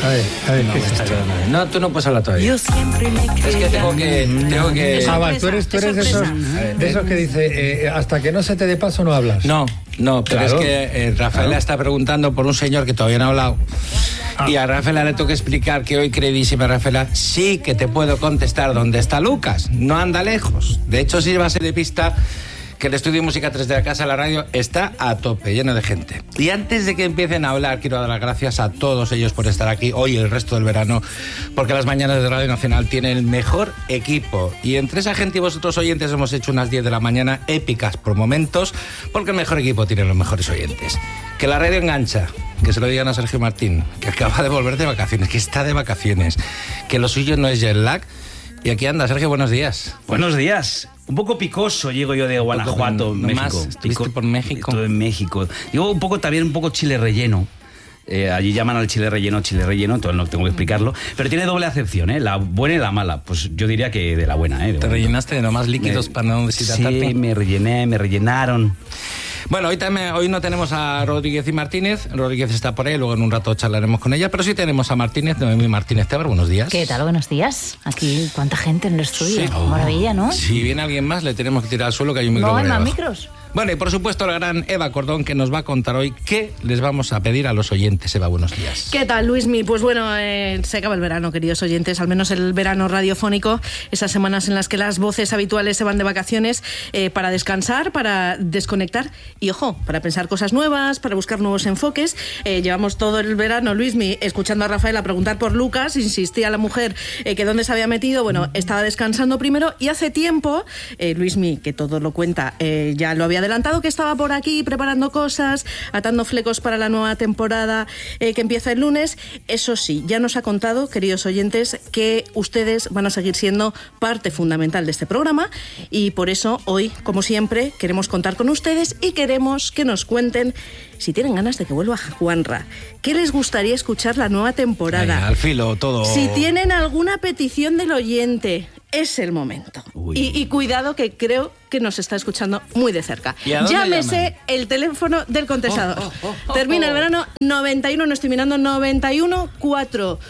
A ver, ¿qué es esto? No, tú no puedes hablar todavía. Yo siempre me Es que tengo que... Vale, tú eres de esos que dice, hasta que no se te dé paso no hablas. No, pero Claro. es que Rafaela está preguntando por un señor que todavía no ha hablado. Y a Rafaela le tengo que explicar que hoy, queridísima Rafaela, sí que te puedo contestar dónde está Lucas. No anda lejos. De hecho, sí va a ser de pista que el estudio de Música 3 de la Casa de la Radio está a tope, lleno de gente. Y antes de que empiecen a hablar, quiero dar las gracias a todos ellos por estar aquí hoy y el resto del verano, porque las mañanas de Radio Nacional tienen el mejor equipo. Y entre esa gente y vosotros oyentes hemos hecho unas 10 de la mañana épicas por momentos, porque el mejor equipo tiene los mejores oyentes. Que la radio engancha, que se lo digan a Sergio Martín, que acaba de volver de vacaciones, que está de vacaciones, que lo suyo no es jet lag. Y aquí anda, Sergio, buenos días. Buenos días. Un poco picoso llego yo de Guanajuato, México. ¿Estuviste por México? Estuve en México. Llego un poco chile relleno. Allí llaman al chile relleno, entonces no tengo que explicarlo. Pero tiene doble acepción, la buena y la mala. Pues yo diría que de la buena. ¿Te rellenaste de nomás líquidos para no deshidratarte? Sí, me rellenaron. Bueno, hoy no tenemos a Rodríguez y Martínez. Rodríguez está por ahí, luego en un rato charlaremos con ella. Pero sí tenemos a Martínez, Noemí Martínez-Tebar. Buenos días. ¿Qué tal? Buenos días. Aquí, cuánta gente en el estudio. Sí. Maravilla, ¿no? Si viene alguien más, le tenemos que tirar al suelo, que hay un micrófono. No hay más abajo. micros. Bueno, y por supuesto la gran Eva Cordón, que nos va a contar hoy qué les vamos a pedir a los oyentes. Eva, buenos días. ¿Qué tal, Luismi? Pues bueno, se acaba el verano, queridos oyentes, al menos el verano radiofónico, esas semanas en las que las voces habituales se van de vacaciones para descansar, para desconectar y, ojo, para pensar cosas nuevas, para buscar nuevos enfoques. Llevamos todo el verano, Luismi, escuchando a Rafaela preguntar por Lucas, insistía la mujer que dónde se había metido. Bueno, estaba descansando primero y hace tiempo, Luismi, que todo lo cuenta, ya lo había adelantado, que estaba por aquí preparando cosas, atando flecos para la nueva temporada que empieza el lunes. Eso sí, ya nos ha contado, queridos oyentes, que ustedes van a seguir siendo parte fundamental de este programa y por eso hoy, como siempre, queremos contar con ustedes y queremos que nos cuenten si tienen ganas de que vuelva Juanra, qué les gustaría escuchar la nueva temporada. Ay, al filo, todo. Si tienen alguna petición del oyente, es el momento. Y cuidado, que creo que nos está escuchando muy de cerca. Llámese llaman? el teléfono del contestador. Termina el verano 91, no estoy mirando, 91 4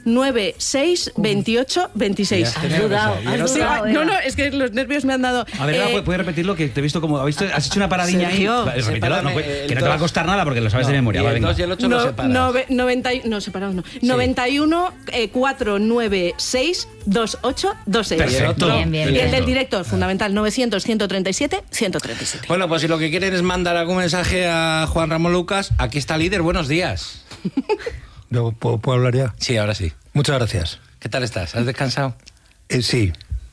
96 28 26. Has dudado, No, es que los nervios me han dado. A ver, ¿puedes repetirlo? Que te he visto como... ¿Has hecho una paradilla Sergio, ahí? Repítelo, que no te va a costar nada porque lo sabes de memoria. Y Va, el venga. 2 y el 8 lo separas. 91 496 28 26. Perfecto. Bien. Y el del director, fundamental, 900 137 137. Bueno, pues si lo que quieren es mandar algún mensaje a Juan Ramón Lucas, aquí está Líder, buenos días. ¿Puedo hablar ya? Sí, ahora sí. Muchas gracias. ¿Qué tal estás? ¿Has descansado? Sí.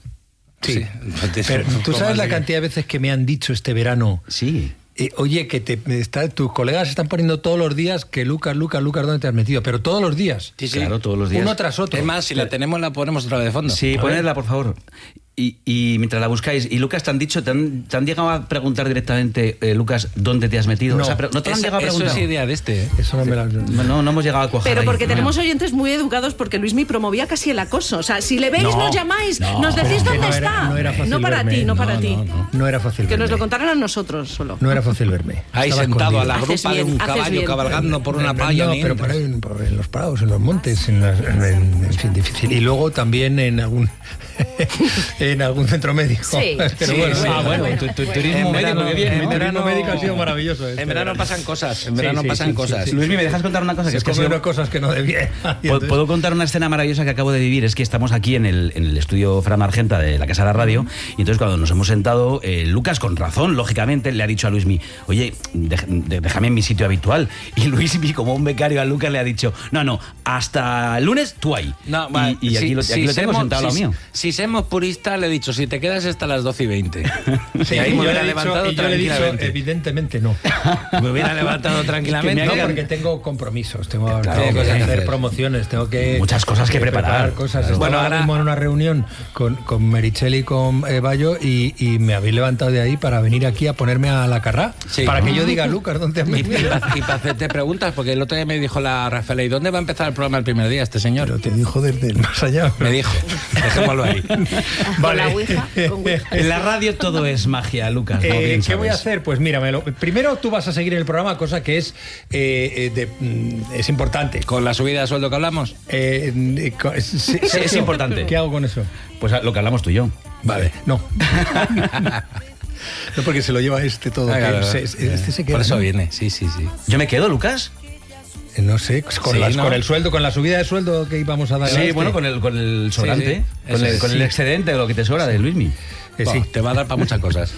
Pero tú sabes la cantidad de veces que me han dicho este verano. Sí. Oye, que tus colegas están poniendo todos los días que Lucas, ¿dónde te has metido? Pero todos los días. Sí. Claro, todos los días. Uno tras otro. Es más, si la tenemos, la ponemos otra vez de fondo. Sí, A ver. ponedla, por favor. Y mientras la buscáis, y Lucas, ¿te han dicho, te han llegado a preguntar directamente, Lucas, dónde te has metido? No. O sea, no te han llegado a Eso preguntar. es idea de este. Eso no me lo... No hemos llegado a cuajar. Pero ahí. porque tenemos oyentes muy educados, porque Luismi promovía casi el acoso. O sea, si le veis, nos llamáis, nos decís pero es que dónde no era- está. no era fácil para verme. ti, no para ti. No era fácil Que nos verme. lo contaran a nosotros solo. No era fácil verme. Ahí Estaba sentado a la escondido. Haces grupa de bien, un haces caballo bien. cabalgando por una playa. No, pero en los prados, en los montes, en fin, difícil. Y luego también en algún centro médico. Sí. Pero Sí, bueno, sí. tu turismo médico, qué bien. Mi turismo médico ha sido maravilloso. En verano pasan cosas. En Sí, verano sí, pasan sí, cosas. sí, sí. Luismi, ¿me dejas contar una cosa? Que Se es que ha comieron sido... cosas que no debía. Y entonces- ¿Puedo contar una escena maravillosa que acabo de vivir? Es que estamos aquí en el estudio Fran Argenta de la Casa de la Radio, y entonces cuando nos hemos sentado, Lucas, con razón, lógicamente, le ha dicho a Luismi, oye, déjame en mi sitio habitual. Y Luismi, como un becario a Lucas, le ha dicho, no, hasta el lunes tú ahí. No, vale, y aquí lo tenemos sentado al lado mío. Si somos puristas, le he dicho, si te quedas hasta las 12:20. Sí, Y ahí me yo hubiera le he dicho- levantado y yo le he dicho, tranquilamente. evidentemente no. Me hubiera levantado tranquilamente. No, porque tengo compromisos, tengo Claro, que que hacer hacer. promociones, tengo que... Muchas cosas que preparar. Cosas. Bueno, Bueno, ahora ahora- mismo en una reunión con Meritxell y con Bayo y me habéis levantado de ahí para venir aquí a ponerme a la carrá. Sí. Para que yo diga, Lucas, ¿dónde has Y metido? para hacerte preguntas, porque el otro día me dijo la Rafaela, ¿y dónde va a empezar el programa el primer día este señor? Pero te dijo desde el más allá. Me dijo, dejémoslo ahí. Con la Ouija. En la radio todo es magia, Lucas. como bien ¿Qué voy a sabes. hacer? Pues mira, primero tú vas a seguir en el programa, cosa que es importante. ¿Con la subida de sueldo que hablamos? Es importante. ¿Qué hago con eso? Pues lo que hablamos tú y yo. Vale, no. No, porque se lo lleva todo. Claro, este se queda, por eso ¿no? viene, sí. ¿Yo me quedo, Lucas? No sé, con, Sí, con el sueldo, con la subida de sueldo que íbamos a dar. Sí, bueno, con el sobrante, sí. con el excedente de lo que te sobra de Luismi. Sí. Te va a dar para muchas cosas.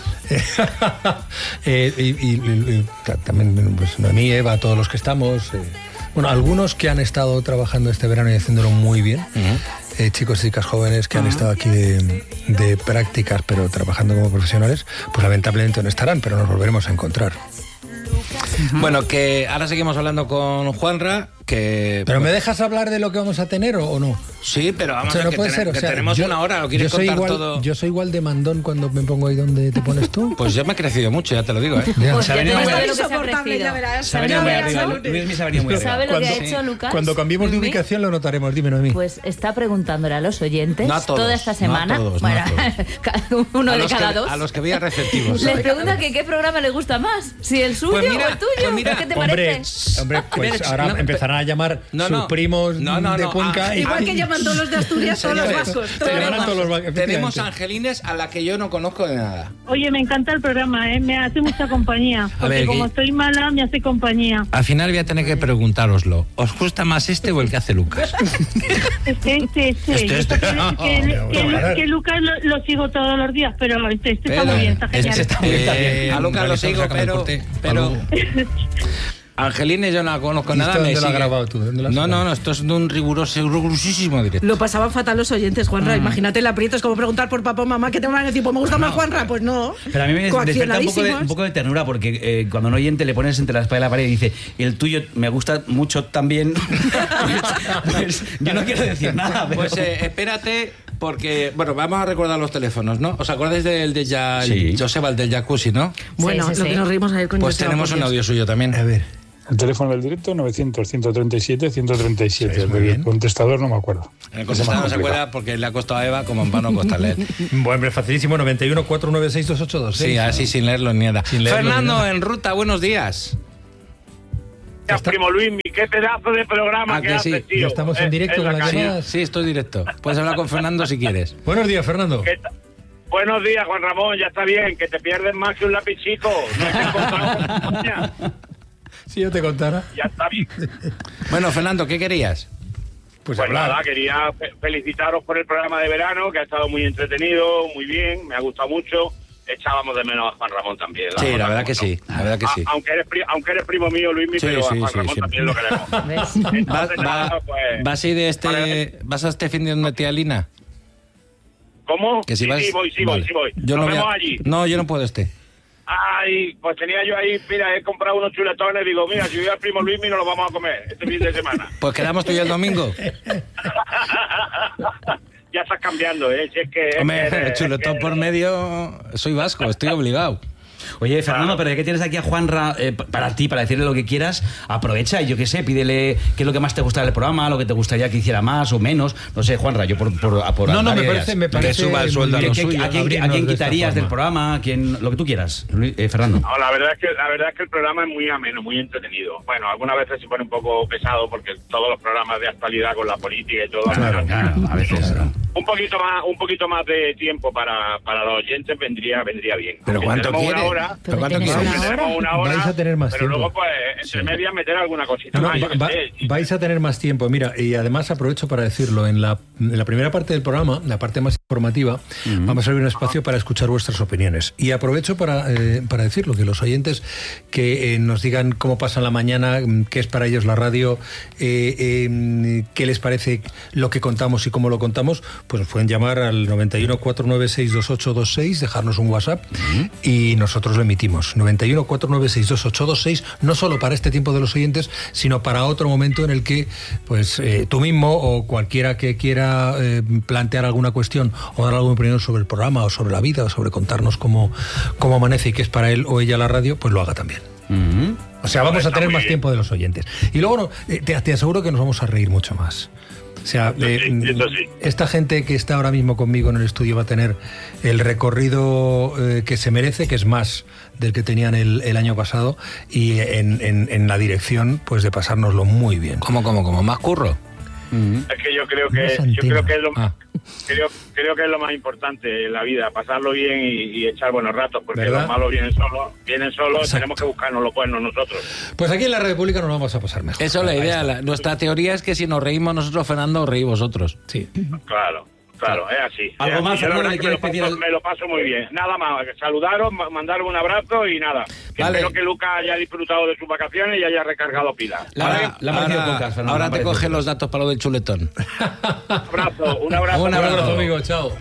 y también pues, Noemí, Eva, todos los que estamos. Bueno, algunos que han estado trabajando este verano y haciéndolo muy bien. Chicos y chicas jóvenes que han estado aquí de prácticas, pero trabajando como profesionales, pues lamentablemente no estarán, pero nos volveremos a encontrar. Bueno, que ahora seguimos hablando con Juanra, que... ¿Pero me dejas hablar de lo que vamos a tener o no? Sí, pero vamos O sea, a no ver, puede ser, o que sea, tenemos una hora, ¿lo quieres contar todo? Yo soy igual de mandón cuando me pongo ahí donde te pones tú. Pues yo me he crecido mucho, ya te lo digo, ¿eh? Ya. Pues Se ha ya te venido digo muy lo que se ha insoportable, crecido. ya verás. Se ha venido muy ¿Sabe arriba. lo que Luismi se ha venido muy arriba. ¿Sabe lo que ha Cuando- hecho Lucas? Cuando cambiemos de Luismi? ubicación lo notaremos, dime, Noemí. Pues está preguntándole a los oyentes No a todos, toda esta no a semana. todos, no a cada uno A de los cada que- dos. A los que veía receptivos. Les pregunta que qué programa le gusta más, si el suyo Pues mira, o el tuyo. pues mira, ¿Qué te Hombre, parece? pues Mira, ahora no, empezarán a llamar no, sus no. primos No, de no, Cuenca. Igual que llaman todos los de Asturias, todos los Señores, vascos. Te llaman todos los vascos, tenemos efectivamente. angelines a la que yo no conozco de nada. Oye, me encanta el programa, me hace mucha compañía. Porque ver, como ¿qué? estoy mala, me hace compañía. Al final voy a tener que preguntároslo. ¿Os gusta más este o el que hace Lucas? Este. Que Lucas lo sigo todos los días, pero este está muy bien, está genial. está muy bien. A Lucas lo sigo, pero angelines yo no la conozco ¿Y nada. esto me dónde lo has sigue. grabado tú? ¿Dónde lo has grabado? No, esto es de un rigurosísimo directo. Lo pasaban fatal los oyentes, Juanra. Imagínate el aprieto, es como preguntar por papá o mamá, ¿qué te van a decir? Pues me gusta más Juanra. Pues no. Pero a mí me despierta Coaccionadísimos. un poco de ternura porque cuando un oyente le pones entre la espalda y la pared y dice, el tuyo me gusta mucho también, pues yo no quiero decir nada. Pero... Pues espérate, porque, bueno, vamos a recordar los teléfonos, ¿no? ¿Os acordáis del de Sí. Joseba, el del jacuzzi, no? Bueno, Sí, sí, lo sí. que nos reímos ayer con Pues Joseba, tenemos por un Dios. audio suyo también. A ver. El teléfono del directo 900-137-137. Sí, El muy bien. contestador no me acuerdo. El contestador no se acuerda porque le ha costado a Eva como en vano costarle. Bueno, facilísimo, 91 496 2826. Sí, así sin leerlo ni nada. Sin leerlo ni Fernando, nada. en ruta, buenos días. Primo Luismi, qué pedazo de programa ¿A que que sí? haces, tío. Ya estamos en directo con la las calle. llamadas. Sí, estoy directo. Puedes hablar con Fernando si quieres. Buenos días, Fernando. ¿Qué tal? Buenos días, Juan Ramón, ya está bien, que te pierdes más que un lápiz chico. No te encontramos. Si yo te contara. Ya está bien. Bueno, Fernando, ¿qué querías? Pues Pues hablar. nada, quería felicitaros por el programa de verano, que ha estado muy entretenido, muy bien, me ha gustado mucho. Echábamos de menos a Juan Ramón también. Sí, la verdad verdad que sí, la verdad que sí. Aunque eres primo mío, Luismi, Sí, pero sí, a Juan sí, Ramón sí. también lo queremos. ¿Ves? Entonces, nada, pues... ¿Vas a ir de ¿Vas a este fin de donde tía Lina? ¿Cómo? Que si Sí, vas... sí, voy. Vale. Yo Nos no voy vemos a... allí. No, yo no puedo Ay, pues tenía yo ahí, mira, he comprado unos chuletones, digo, mira, si voy al primo Luismi nos los vamos a comer este fin de semana. Pues quedamos tú y yo el domingo. Ya estás cambiando, ¿eh? Si es que... Hombre, es que- el chuletón es que- por medio... Soy vasco, estoy obligado. Oye, Fernando, pero ya que tienes aquí a Juanra para ti, para decirle lo que quieras, aprovecha y yo qué sé, pídele qué es lo que más te gusta del programa, lo que te gustaría que hiciera más o menos. No sé, Juanra, yo por No, dar me ideas. parece. Que suba el sueldo a muy lo bien. suyo. ¿A quién Abrirnos de esta quitarías del forma. programa? Lo que tú quieras, Fernando. No, la verdad es que el programa es muy ameno, muy entretenido. Bueno, algunas veces se pone un poco pesado porque todos los programas de actualidad con la política y todo... Claro, a veces. Un poquito más de tiempo para los oyentes vendría bien. ¿Pero Aunque cuánto tenemos quiere? una hora, ¿Pero cuánto ¿Tienes quieres? una hora? tenemos una hora, Vais a tener más pero tiempo. luego pues entre medias meter alguna cosita No, más, yo qué sé. vais a tener más tiempo. Mira, y además aprovecho para decirlo, en la primera parte del programa, la parte más informativa, vamos a abrir un espacio para escuchar vuestras opiniones. Y aprovecho para decirlo, que los oyentes que nos digan cómo pasan la mañana, qué es para ellos la radio, qué les parece lo que contamos y cómo lo contamos, pues nos pueden llamar al 91 496 2826, dejarnos un WhatsApp y nosotros lo emitimos. 91 496 2826, no solo para este tiempo de los oyentes, sino para otro momento en el que pues tú mismo o cualquiera que quiera plantear alguna cuestión o dar alguna opinión sobre el programa o sobre la vida o sobre contarnos cómo amanece y qué es para él o ella la radio, pues lo haga también. O sea, vamos a tener más bien. tiempo de los oyentes. Y luego te aseguro que nos vamos a reír mucho más. O sea, eso sí. esta gente que está ahora mismo conmigo en el estudio va a tener el recorrido que se merece, que es más del que tenían el año pasado, y en la dirección pues de pasárnoslo muy bien. ¿Cómo? ¿Más curro? Es que yo creo que es lo creo que es lo más importante en la vida, pasarlo bien y echar buenos ratos, porque ¿verdad? los malos vienen solos, Exacto. tenemos que buscarnos los buenos nosotros. Pues aquí en la República nos vamos a pasar mejor. Eso es la idea. Nuestra teoría es que si nos reímos nosotros, Fernando, os reí vosotros. Sí. Claro, es así. ¿Algo es así. más, Yo la Fernando, verdad le que quieres pedir me lo paso muy bien. Nada más, saludaros, mandaros un abrazo y nada. Vale. Espero que Lucas haya disfrutado de sus vacaciones y haya recargado pilas. Ahora, Le ha parecido pocas, Fernando, ahora le ha te parecido cogen pocas. los datos para lo del chuletón. Un abrazo. Un abrazo, amigo, chao.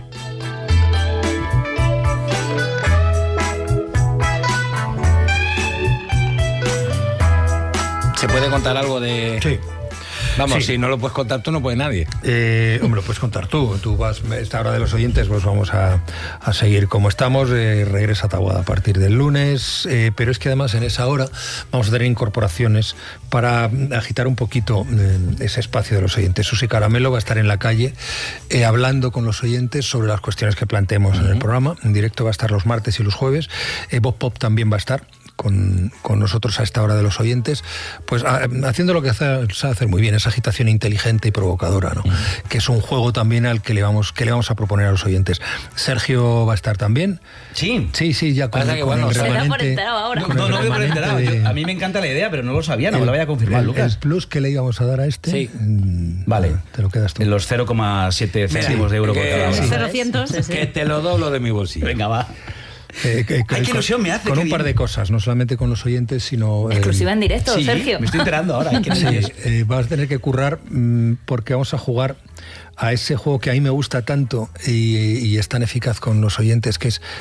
¿Se puede contar algo de...? Sí. Vamos, Sí. si no lo puedes contar tú, no puede nadie. Hombre, lo puedes contar tú. Tú vas, esta hora de los oyentes, pues vamos a seguir como estamos. Regresa Taboada a partir del lunes. Pero es que además en esa hora vamos a tener incorporaciones para agitar un poquito ese espacio de los oyentes. Susi Caramelo va a estar en la calle hablando con los oyentes sobre las cuestiones que planteemos en el programa. En directo va a estar los martes y los jueves. Bob Pop también va a estar con nosotros a esta hora de los oyentes, pues haciendo lo que sabe hacer muy bien, esa agitación inteligente y provocadora, ¿no? Que es un juego también al que le vamos a proponer a los oyentes. Sergio va a estar también. Sí. Sí, ya con, Pasa que, con bueno, el se da por remanente. enterado ahora. con No, el no voy por remanente enterado. de- A mí me encanta la idea, pero no lo sabía, no me lo voy a confirmar, el Lucas. plus que le íbamos a dar a este, Sí. Vale. te lo quedas tú. En los 0,7 céntimos de euro por que- cada hora. sí. 0,100. Sí, sí. Que te lo doblo de mi bolsillo. Venga, va. Ay, qué ilusión me hace, Con qué un par bien. de cosas, no solamente con los oyentes, sino... Exclusiva en directo, Sí, Sergio. me estoy enterando ahora. ¿Qué Sí, nervios? vas a tener que currar porque vamos a jugar a ese juego que a mí me gusta tanto y es tan eficaz con los oyentes, que es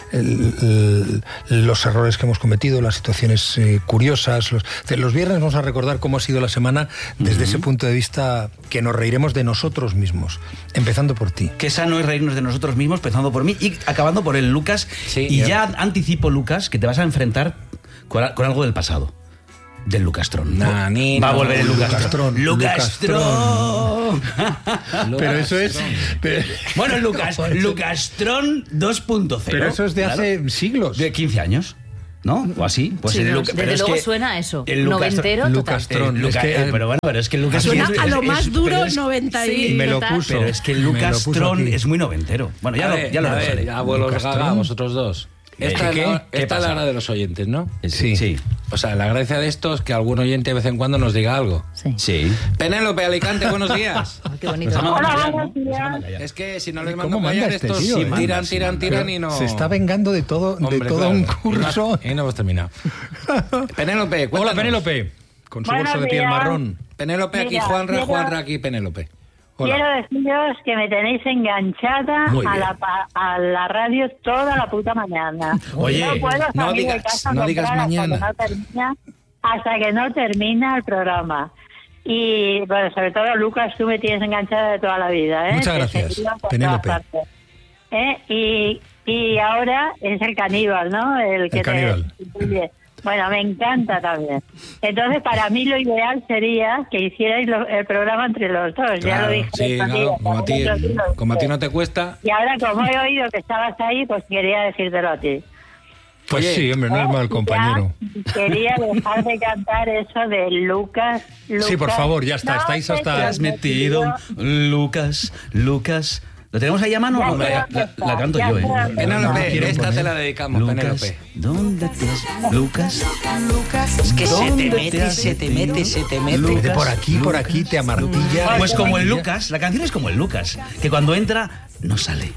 los errores que hemos cometido, las situaciones curiosas. Los viernes vamos a recordar cómo ha sido la semana desde ese punto de vista, que nos reiremos de nosotros mismos, empezando por ti. Qué sano es reírnos de nosotros mismos, empezando por mí y acabando por el Lucas. Sí, y ya. ya anticipo, Lucas, que te vas a enfrentar con algo del pasado. Del Lucastron. Nanino. Va a volver el Lucastron. Lucastron. Pero eso es... Bueno, Lucastron 2.0. Pero eso es de claro. hace siglos. De 15 años, ¿no? O así. Pues Sí, el no, Luca- desde pero es luego que suena a eso. el Lucastron- Noventero total. Lucastron. Es que, pero bueno, pero es que el Lucas Suena es- a lo es- más es- duro, pero es- 90 y... Sí. me lo total. puso. Pero es que el Me lo puso Lucastron aquí. es muy noventero. Bueno, ya lo A ver, dejaré. abuelos Lucastron. Gaga, vosotros dos. Esta, ¿Qué? es la- ¿Qué esta es la pasa? hora de los oyentes, ¿no? Sí. Sí. O sea, la gracia de esto es que algún oyente de vez en cuando nos diga algo. Sí. Sí. Penélope Alicante, buenos días. Ay, qué bonito. Nos Hola, manda callar, buenos ¿no? Nos días. manda callar. Es que si no les ¿Cómo mando callar, manda este estos tío, tiran, manda, tiran y no... Se está vengando de todo, Hombre, de todo claro. un curso. Y no hemos terminado. Penélope, Hola, cuéntanos. Penélope, con su Buenos bolso de piel días. marrón. Penélope aquí, Mira, Juanra, mira. Juanra aquí, Penélope. Hola. Quiero deciros que me tenéis enganchada Muy a bien. a la radio toda la puta mañana. Oye, no puedo no salir de digas- casa a no digas comprar mañana. hasta que no termina el programa. Y bueno, sobre todo Lucas, tú me tienes enganchada de toda la vida, ¿eh? Muchas Te he gracias, seguido por Penélope. todas partes. Y ahora es el caníbal, ¿no? El que El caníbal. te incluye. Bueno, me encanta también. Entonces, para mí lo ideal sería que hicierais el programa entre los dos. Ya Claro, lo dije. sí, el otro claro, día, como a ti no te cuesta. Y ahora, como he oído que estabas ahí, pues quería decírtelo a ti. Pues Oye, sí, hombre, no es mal compañero. Ya quería dejar de cantar eso de Lucas. Sí, por favor, ya está, No, estáis pues, hasta- Te has metido, Lucas. ¿Lo tenemos ahí a mano? Ya No, creo la, que la está, canto ya yo, creo que No, no Penélope, quiero esta poner. te la dedicamos, Lucas, Penélope. ¿dónde te has... Lucas, Es que se te ¿dónde mete, has se te metido? mete, se te mete. Lucas, De por aquí te amartilla. Pues como el amartilla. Lucas, la canción es como el Lucas, que cuando entra no sale.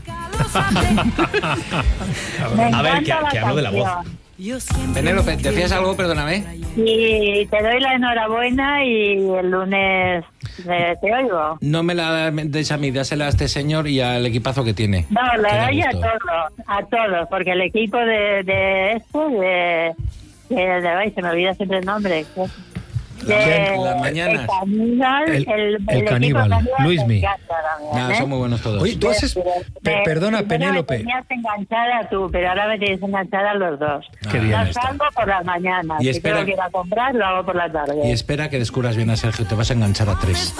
Me A ver, encanta que hablo de la voz. canción. Penélope, ¿decías algo? Perdóname. Y te doy la enhorabuena y el lunes te oigo. No me la des a mí, dásela a este señor y al equipazo que tiene. No, Que la le doy gustó. a todos, porque el equipo de ay, se me olvida siempre el nombre. Las mañanas. El caníbal, el caníbal. Luismi. Son muy buenos todos. Oye, tú haces... Perdona, Penélope. Me tenías enganchada tú, pero ahora me tienes enganchada los dos. Qué bien Yo está. salgo por las mañanas. Y Si espera- tengo que ir a comprar, lo hago por la tarde. Y espera que descubras bien a Sergio, te vas a enganchar a 3.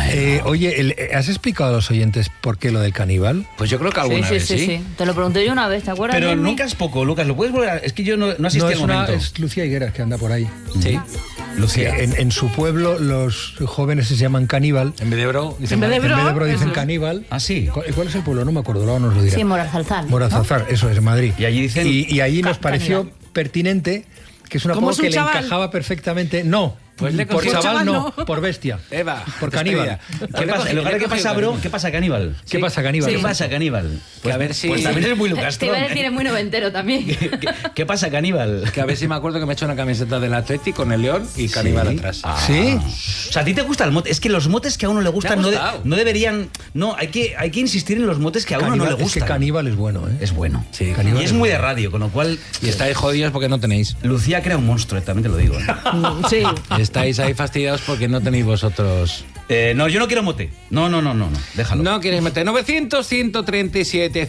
Oye, ¿has explicado a los oyentes por qué lo del caníbal? Pues yo creo que alguna vez sí. Te lo pregunté yo una vez, ¿te acuerdas? Pero Luismi? nunca es poco, Lucas. ¿Lo puedes volver a...? Es que yo no asistí No, al es, momento. es Lucía Higueras que anda por ahí. Sí. Lucía. En su pueblo los jóvenes se llaman caníbal. En vez de bro, dicen En vez de En vez de bro Bro, dicen eso. caníbal. Ah, sí. ¿Cuál es el pueblo? No me acuerdo, luego nos lo dirá. Sí, Morazalzal. Morazalzar, eso es, en Madrid. Y allí dicen Y allí nos pareció caníbal. pertinente, que es una ¿Cómo apodo es un que chaval? le encajaba perfectamente. No, Pues le por cogió- chaval chaval no, no. por bestia. Eva, Por caníbal. ¿Qué pasa? En lugar de qué pasa, bro, ¿qué pasa, caníbal? ¿Qué pasa, caníbal? ¿Qué pasa, caníbal? Que a ver si- Pues también es muy Lucas. Te iba a decir, es muy noventero también. ¿Qué pasa, caníbal? Que a ver si me acuerdo que me he hecho una camiseta del Atleti con el león y caníbal atrás. ¿Sí? O sea, ¿a ti te gusta el mote? Es que los motes que a uno le gustan Me ha no, gustado. no deberían... No, hay que insistir en los motes que a uno no le Caníbal, es que gustan. caníbal es bueno, ¿eh? Es bueno. Sí, caníbal Y es es muy de bueno. radio, con lo cual... Y estáis jodidos porque no tenéis. Lucía crea un monstruo, también te lo digo. Sí. Estáis ahí fastidiados porque no tenéis vosotros. No, yo no quiero mote. No, déjalo. No quieres meter 900, 137,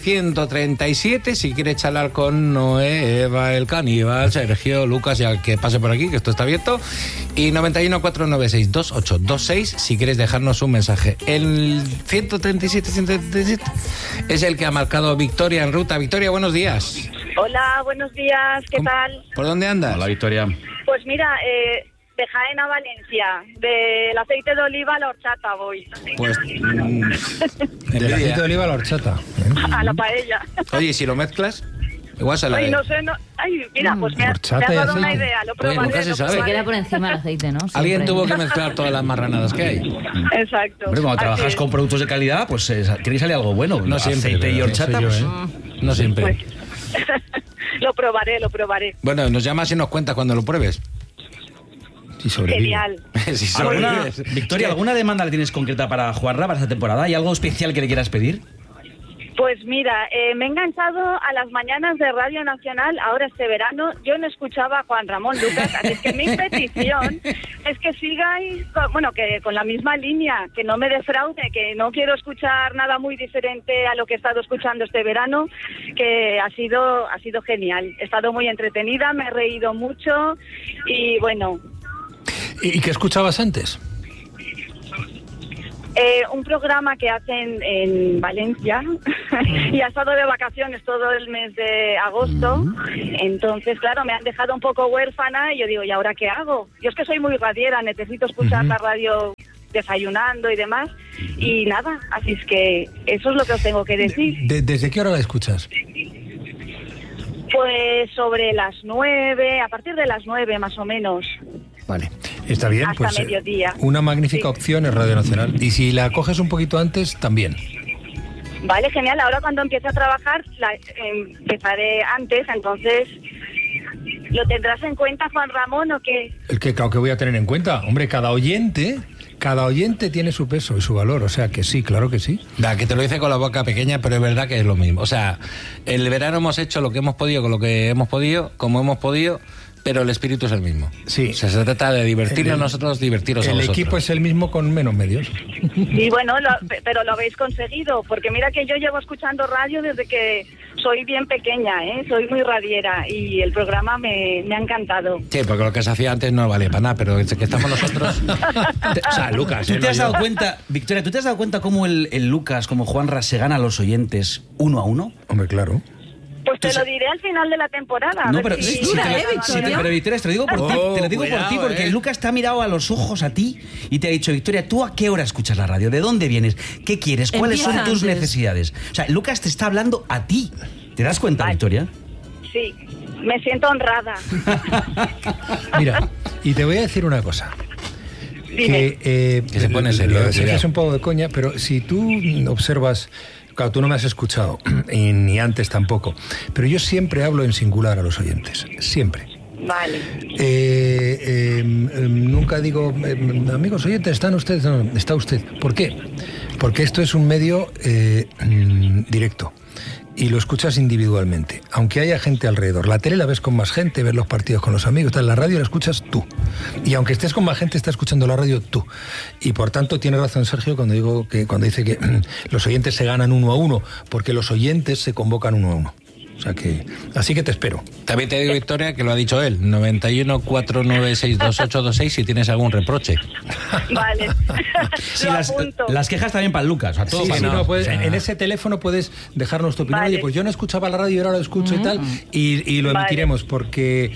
137. Si quieres charlar con Noé, Eva, el caníbal, Sergio, Lucas, ya que pase por aquí, que esto está abierto. Y 91 496 2826 si quieres dejarnos un mensaje. El 137, 137 es el que ha marcado Victoria en ruta. Victoria, buenos días. Hola, buenos días, ¿qué tal? ¿Por dónde andas? Hola, Victoria. Pues mira, de Jaén a Valencia, del aceite de oliva a la horchata voy, Pues. Del envidia. aceite de oliva a la horchata. a la paella. Oye, ¿y si lo mezclas? Igual se la Ay, no sé, no. Ay, mira, pues me has horchata y dado una aceite. idea, lo Oye, probaré. nunca se lo sabe. Se probaré. queda por encima el aceite, ¿no? Alguien Siempre. tuvo que mezclar todas las marranadas que hay. Exacto. Hombre, cuando Así trabajas es. con productos de calidad, pues queréis salir algo bueno. No siempre, Aceite y pero horchata, soy yo, pues... ¿eh? No siempre. Pues, lo probaré. Bueno, nos llamas y nos cuentas cuando lo pruebes. Si sobrevive. Genial. Si ¿Alguna, sobrevives. Victoria, ¿alguna demanda le tienes concreta para Juanra para esta temporada? ¿Hay algo especial que le quieras pedir? Pues mira, me he enganchado a las mañanas de Radio Nacional ahora este verano. Yo no escuchaba a Juan Ramón Lucas, así es que mi petición es que sigáis con la misma línea, que no me defraude, que no quiero escuchar nada muy diferente a lo que he estado escuchando este verano, que ha sido genial. He estado muy entretenida, me he reído mucho y bueno... ¿Y qué escuchabas antes? Un programa que hacen en Valencia y ha estado de vacaciones todo el mes de agosto. Entonces, claro, me han dejado un poco huérfana y yo digo, ¿y ahora qué hago? Yo es que soy muy radiera, necesito escuchar la radio desayunando y demás. Y nada, así es que eso es lo que os tengo que decir. ¿Desde qué hora la escuchas? Pues sobre las 9, a partir de las 9 más o menos. Vale, está bien. Hasta Pues mediodía. una magnífica Sí. opción es Radio Nacional. Y si la coges un poquito antes, también. Vale, genial. Ahora cuando empiece a trabajar, empezaré antes, entonces... ¿Lo tendrás en cuenta, Juan Ramón, o qué? El que claro que voy a tener en cuenta. Hombre, cada oyente tiene su peso y su valor. O sea que sí, claro que sí. Da, que te lo dice con la boca pequeña, pero es verdad que es lo mismo. O sea, el verano hemos hecho lo que hemos podido con lo que hemos podido, como hemos podido, pero el espíritu es el mismo. Sí. O sea, se trata de divertirnos nosotros, divertiros a El vosotros. equipo es el mismo con menos medios. Y bueno, pero lo habéis conseguido, porque mira que yo llevo escuchando radio desde que soy bien pequeña, ¿eh? Soy muy radiera y el programa me ha encantado. Sí, porque lo que se hacía antes no valía para nada, pero desde que estamos nosotros... o sea, Lucas, ¿Tú te no has yo. dado cuenta, Victoria, ¿tú te has dado cuenta cómo el Lucas, como Juanra, se gana a los oyentes 1-1? Hombre, claro. Pues te lo diré al final de la temporada. a No, ver pero si- sí, dura, te lo- Victoria? sí, pero Victoria, te lo digo por ti, te lo digo cuidado, por ti, porque Lucas te ha mirado a los ojos a ti y te ha dicho, Victoria, ¿tú a qué hora escuchas la radio? ¿De dónde vienes? ¿Qué quieres? ¿Cuáles son Empieza tus antes. necesidades? O sea, Lucas te está hablando a ti. ¿Te das cuenta, Vale. Victoria? Sí, me siento honrada. Mira, y te voy a decir una cosa. Dime. Que se pone serio, Lo de Sergio cuidado. es un poco de coña, pero si tú observas, claro, tú no me has escuchado, y ni antes tampoco, pero yo siempre hablo en singular a los oyentes, siempre. Vale. Nunca digo, amigos oyentes, ¿están ustedes? No, está usted. ¿Por qué? Porque esto es un medio directo. y lo escuchas individualmente, aunque haya gente alrededor. La tele la ves con más gente, ves los partidos con los amigos, la radio la escuchas tú. Y aunque estés con más gente, está escuchando la radio tú. Y por tanto tiene razón Sergio cuando dice que los oyentes se ganan 1-1, porque los oyentes se convocan 1-1. O sea que, así que te espero. También te digo, Victoria, que lo ha dicho él, 91 496 2826, si tienes algún reproche. Vale. Sí, Lo las apunto. quejas también para Lucas. A todos Sí, para sí, Lucas. no, puedes, O sea, en ese teléfono puedes dejarnos tu opinión. Vale. Oye, pues yo no escuchaba la radio y ahora lo escucho y tal, y lo Vale. emitiremos, porque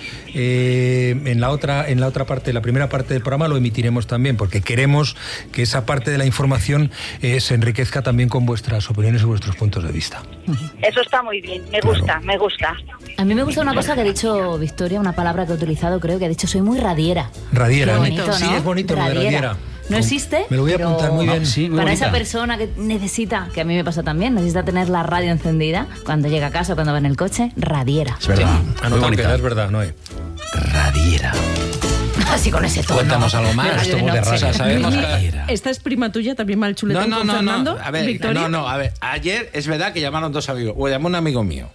en la otra parte, la primera parte del programa lo emitiremos también, porque queremos que esa parte de la información se enriquezca también con vuestras opiniones y vuestros puntos de vista. Eso está muy bien, me gusta, me gusta. A mí me gusta una cosa que ha dicho Victoria, una palabra que he utilizado, creo que ha dicho, soy muy radiera. Radiera, Qué ¿no? bonito, Sí, ¿no? es bonito lo de radiera. No existe. Me lo voy a pero apuntar muy bien. Sí, muy para bonita. esa persona que necesita, que a mí me pasa también, necesita tener la radio encendida cuando llega a casa, cuando va en el coche, radiera. Es verdad. Muy Anotado, que bonita. es verdad, ¿no? Radiera. Así con ese tono. Cuéntanos algo más. De radio de Esto de noche. O sea, sabemos que... Esta es prima tuya, también mal chuletón con Fernando. A ver, Victoria. a ver, ayer es verdad que llamaron dos amigos, o llamó un amigo mío.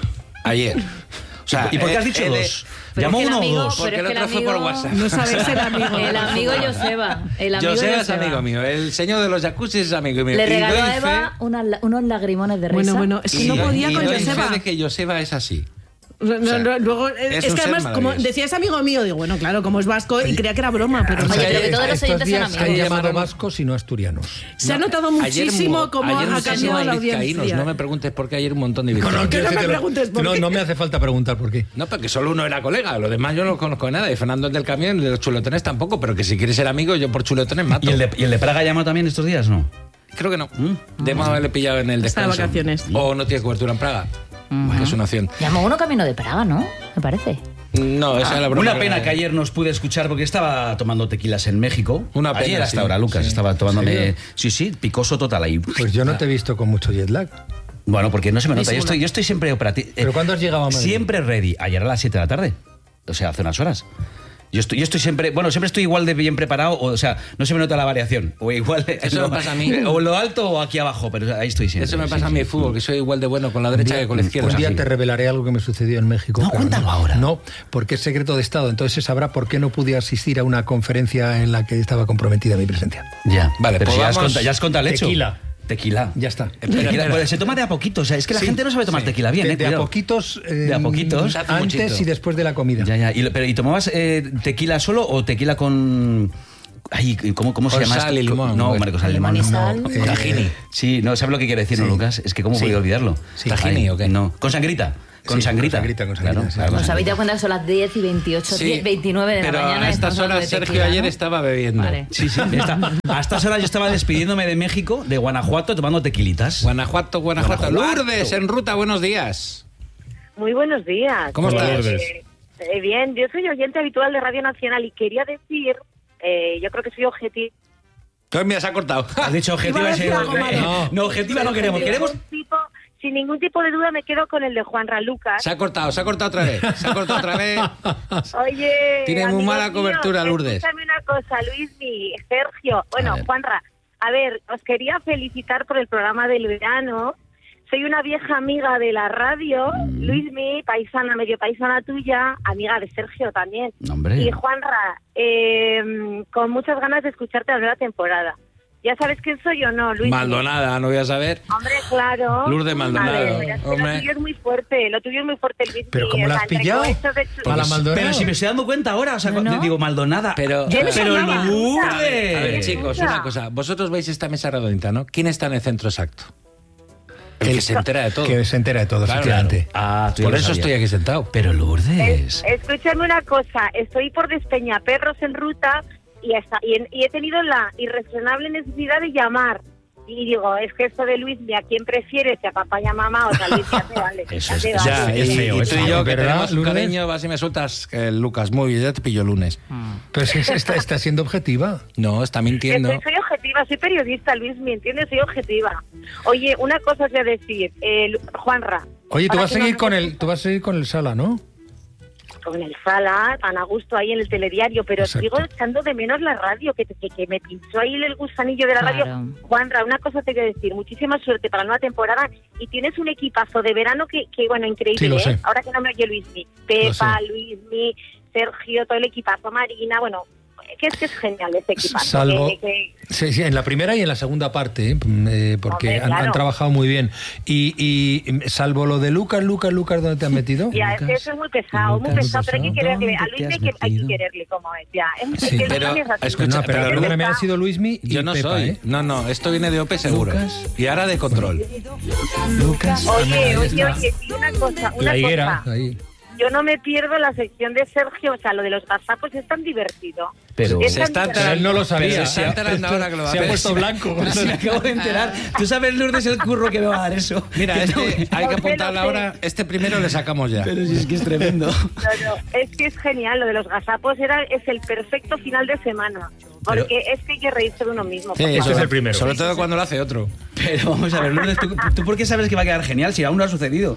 Ayer. O sea, ¿Y por qué has dicho dos? Pero ¿Llamó es que el uno amigo- o dos? Porque pero el es que otro fue por WhatsApp. No sabéis el amigo. El amigo Joseba. El amigo Joseba es amigo mío, el señor de los jacuzzi es amigo mío. Le Y regaló doy a Eva unos lagrimones de risa. Bueno, es que no podía y con doy fe Joseba. de que Joseba es así. Luego, es es un que ser además, como maravilloso. decía, es amigo mío, digo, bueno, claro, como es vasco, y creía que era broma, pero no. Oye, pero que todos los estos oyentes días son se han amigos. llamado vascos y no asturianos. Se ha notado muchísimo cómo ha cambiado la audiencia. No me preguntes por qué ayer un montón de No, vizcaínos. Que no me quiero preguntes por no, qué. no me hace falta preguntar por qué. No, porque solo uno era colega, los demás yo no conozco de nada. Y Fernando el del camión, el de los chuletones tampoco, pero que si quieres ser amigo, yo por chuletones mato. ¿Y el de Praga llama también estos días, no? Creo que no. Debemos haberle pillado en el Está de descanso. vacaciones. O no tiene cobertura en Praga, que es una opción. Llamó uno camino de Praga, ¿no? Me parece. No, esa es la broma. Una pena que ayer nos pude escuchar porque estaba tomando tequilas en México. Una pena, ayer hasta sí. ahora, Lucas, Sí. estaba tomándome... Sí, picoso total ahí. Pues yo no te he visto con mucho jet lag. Bueno, porque no se me nota. Yo estoy siempre operativo. ¿Pero cuándo has llegado a Madrid? Siempre ready. Ayer a las 7 de la tarde. O sea, hace unas horas. Yo estoy siempre... Bueno, siempre estoy igual de bien preparado. O sea, no se me nota la variación. O igual... Eso me pasa a mí. O en lo alto o aquí abajo. Pero ahí estoy siempre. Eso me sí, pasa a sí. mí en fútbol, que soy igual de bueno con la derecha que con la izquierda. Un día así. te revelaré algo que me sucedió en México. No, pero cuéntalo ahora. No, porque es secreto de Estado. Entonces se sabrá por qué no pude asistir a una conferencia en la que estaba comprometida mi presencia. Ya. Vale, pero pues si vamos- ya has contado el hecho. Tequila. Ya está. Tequila. Pues se toma de a poquito. O sea, es que la gente no sabe tomar tequila bien, de a cuidado. poquitos. De a poquitos. Antes y después de la comida. Ya. ¿Y tomabas tequila solo o tequila con... Ay, ¿cómo se Con llama sal esto? y limón. No, hombre, con sal y limón. Limón y no. sal. Tahini. Sí, no, ¿sabes lo que quiere decir, no, Lucas? Es que ¿cómo podía olvidarlo? Sí. ¿Tahini o qué? No, con sangrita. Con Sí, sangrita. con sangrita, Claro, sí. claro, con ¿Os habéis sangrita. dado cuenta que son las 10 y 28, Sí, 10, 29 de pero la mañana? a y estas estamos hablando horas de Sergio tequila, ayer ¿no? estaba bebiendo. Vale. Sí, a estas horas yo estaba despidiéndome de México, de Guanajuato, tomando tequilitas. Guanajuato. Lourdes, en ruta, buenos días. Muy buenos días. ¿Cómo estás? Bien, yo soy oyente habitual de Radio Nacional y quería decir, yo creo que soy objetivo. Pues mira, se ha cortado. Has dicho objetiva. Iba a decir algo malo. No, objetiva no queremos. Queremos... Sin ningún tipo de duda me quedo con el de Juanra Lucas. Se ha cortado otra vez. Oye, Tiene muy amigos mala cobertura, míos, Lourdes. Escúchame una cosa, Luismi, Sergio. Bueno, A ver. Juanra, a ver, os quería felicitar por el programa del verano. Soy una vieja amiga de la radio, Luismi, paisana, medio paisana tuya, amiga de Sergio también. Hombre. Y Juanra, con muchas ganas de escucharte la nueva temporada. ¿Ya sabes quién soy o no, Luismi? Maldonada, no voy a saber. Hombre, claro. Lourdes Maldonado, A ver, pero es que hombre. lo tuyo es muy fuerte, Luismi. Pero ¿cómo la has entre pillado? cohetes de A la Maldonado. Pero si me estoy dando cuenta ahora, o sea, No, no. digo Maldonada. Pero- pero Lourdes. Lourdes. A ver, chicos, una cosa. Vosotros veis esta mesa redondita, ¿no? ¿Quién está en el centro exacto? El que se entera de todo. Que se entera de todo, Claro, efectivamente. Ah, tú ya Por lo eso sabías. estoy aquí sentado. Pero Lourdes. Escúchame una cosa, estoy por Despeñaperros en ruta y he tenido la irrazonable necesidad de llamar. Y digo, es que esto de Luis, ¿a quién prefieres? ¿Si a papá y a mamá o a Luis? Ya te vale. Eso ya es- te eso vale. es feo, y es tú y feo. yo, que ¿Verdad, tenemos Lourdes? cariño, vas y me sueltas, Lucas. Muy bien, ya te pillo el lunes. Pero si está siendo objetiva. No, está mintiendo. Soy objetiva, soy periodista, Luis, ¿me entiendes? Soy objetiva. Oye, una cosa os voy a decir, Juanra. Oye, tú para vas a que seguir no con me- el, tú vas a seguir con el Sala, ¿no? con el Sala, tan a gusto ahí en el telediario, pero sigo echando de menos la radio, que me pinchó ahí el gusanillo de la radio. Juanra, una cosa te quiero decir, muchísima suerte para la nueva temporada, y tienes un equipazo de verano que bueno, increíble, sí, ahora que no me oye Luismi, Pepa, Luismi, Sergio, todo el equipazo, Marina, bueno, que es genial este equipazo. Salvo, sí, en la primera y en la segunda parte, porque han trabajado muy bien. Y salvo lo de Lucas, ¿dónde te has metido? Ya, es que eso es muy pesado, pero hay que quererle. A Luismi hay que quererle como es, ya. Sí, pero perdóname, me ha sido Luismi y yo no Pepa, soy. No, esto viene de OPE seguro. Y ahora de control. Lucas. Oye, y una cosa. La higuera, ahí. Yo no me pierdo la sección de Sergio, o sea, lo de los gazapos es tan divertido. Pero él no lo sabía. Se ha puesto blanco. Me acabo de enterar. Tú sabes, Lourdes, el curro que me va a dar eso. Mira, hay que apuntarle ahora. Este primero le sacamos ya. Pero si es que es tremendo. No, es que es genial. Lo de los gazapos es el perfecto final de semana. Porque es que hay que reírse de uno mismo. Sí, eso es el primero. Sobre todo cuando lo hace otro. Pero vamos a ver, Lourdes, ¿tú por qué sabes que va a quedar genial si aún no ha sucedido?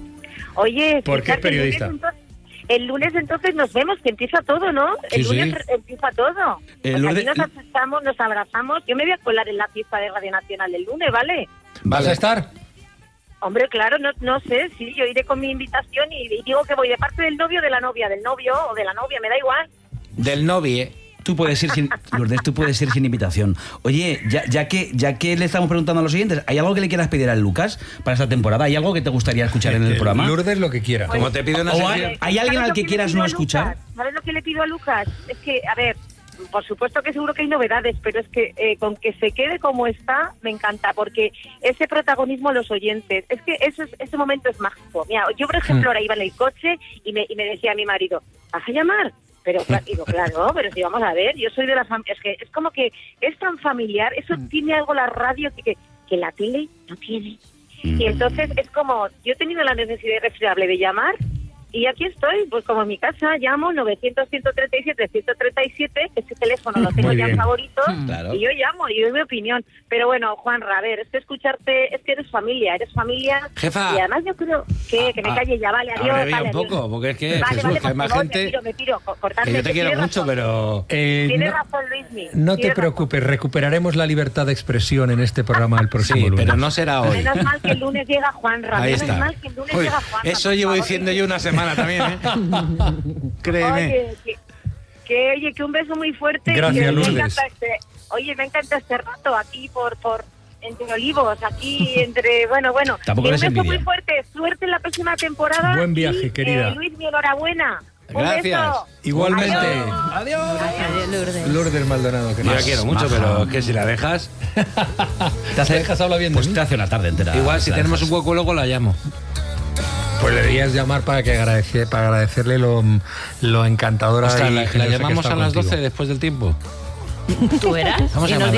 Oye, porque es periodista. El lunes entonces nos vemos, que empieza todo, ¿no? El lunes empieza todo. Aquí nos aceptamos, nos abrazamos. Yo me voy a colar en la fiesta de Radio Nacional el lunes, ¿vale? ¿Vas a estar? Hombre, claro, no sé, sí, yo iré con mi invitación y digo que voy de parte del novio, de la novia, del novio o de la novia, me da igual. Del novio. Tú puedes ir sin, Lourdes, sin invitación. Oye, ya que le estamos preguntando a los oyentes, ¿hay algo que le quieras pedir a Lucas para esta temporada? ¿Hay algo que te gustaría escuchar en el programa? Lourdes lo que quiera. Como te pido una sección. ¿Hay alguien al que quieras no escuchar? ¿Sabes lo que le pido a Lucas? Es que, a ver, por supuesto que seguro que hay novedades, pero es que con que se quede como está, me encanta, porque ese protagonismo los oyentes, es que ese momento es mágico. Mira, yo, por ejemplo, ahora iba en el coche y me decía a mi marido, ¿vas a llamar? Pero digo, claro, pero si vamos a ver, yo soy de la familia, es que es como que es tan familiar, eso tiene algo la radio que la tele no tiene. Y entonces es como, yo he tenido la necesidad irrefrenable de llamar, y aquí estoy, pues como en mi casa, llamo 900-137-137, ese teléfono lo tengo ya en favorito, y yo llamo, y doy mi opinión. Pero bueno, Juanra, a ver, es que escucharte, es que eres familia, jefa. Y además yo creo que me calle ya, vale, adiós. Vale, un poco, porque es que Jesús, que hay más gente. Me tiro, cortarme, que yo te quiero mucho, pero. Tienes razón, Luismi. No te preocupes, recuperaremos la libertad de expresión en este programa el próximo lunes. Pero no será hoy. Menos mal que el lunes llega Juanra. Ahí está. Menos mal que el lunes llega Juanra. Eso llevo diciendo yo una semana también, ¿eh? Créeme. Oye, que un beso muy fuerte. Gracias, Lourdes. Me encanta este rato aquí por entre olivos, aquí entre, bueno. Tampoco un les beso envidia. muy fuerte, suerte en la próxima temporada. Buen viaje, querida. Luis, mi enhorabuena. Gracias. Un beso. Igualmente. Adiós. Lourdes. Lourdes Maldonado. Yo la quiero mucho, pero que si la dejas. ¿Te dejas hablar bien de Pues mí? te hace una tarde entera. Igual, si tenemos un hueco, luego la llamo. Pues le deberías llamar para agradecerle lo encantadora. Ostras, y la generosa que llamamos está a las 12 contigo. después del tiempo. ¿Tú verás? Vamos a Y nos llamarla.